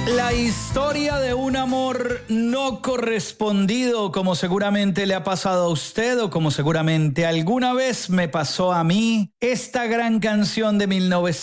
La historia de un amor no correspondido, como seguramente le ha pasado a usted o como seguramente alguna vez me pasó a mí. Esta gran canción de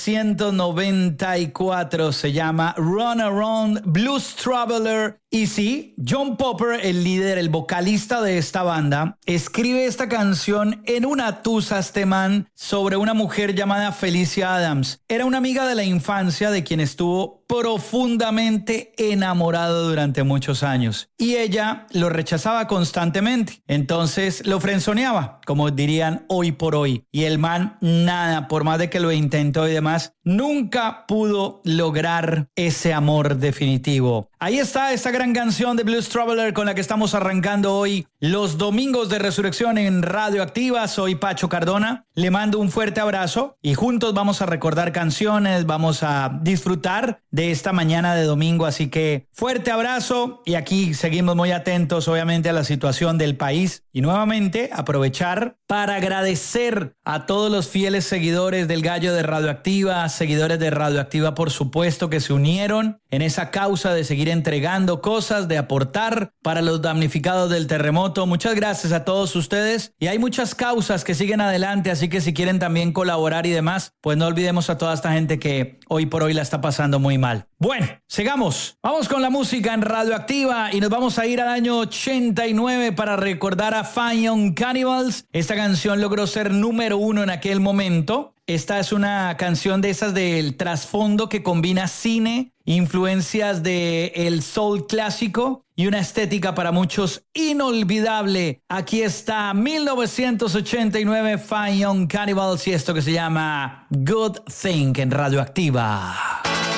1994 se llama Run Around Blues Traveler. Y sí, John Popper, el líder, el vocalista de esta banda, escribe esta canción en una tusa este man sobre una mujer llamada Felicia Adams. Era una amiga de la infancia de quien estuvo profundamente enamorado durante muchos años. Y ella lo rechazaba constantemente. Entonces lo frenzoneaba, como dirían hoy por hoy. Y el man, nada, por más de que lo intentó y demás, nunca pudo lograr ese amor definitivo. Ahí está esta gran canción de Blues Traveler con la que estamos arrancando hoy los domingos de resurrección en Radioactiva. Soy Pacho Cardona, le mando un fuerte abrazo y juntos vamos a recordar canciones, vamos a disfrutar de esta mañana de domingo, así que fuerte abrazo y aquí seguimos muy atentos obviamente a la situación del país y nuevamente aprovechar para agradecer a todos los fieles seguidores del Gallo de Radioactiva, seguidores de Radioactiva por supuesto que se unieron en esa causa de seguir entregando cosas, de aportar para los damnificados del terremoto. Muchas gracias a todos ustedes y hay muchas causas que siguen adelante, así que si quieren también colaborar y demás, pues no olvidemos a toda esta gente que hoy por hoy la está pasando muy mal. Bueno, sigamos. Vamos con la música en Radioactiva y nos vamos a ir al año 89 para recordar a Fine Young Cannibals. Esta canción logró ser número 1 en aquel momento. Esta es una canción de esas del trasfondo que combina cine, influencias del soul clásico y una estética para muchos inolvidable. Aquí está 1989 Fine Young Cannibals y esto que se llama Good Thing en Radioactiva.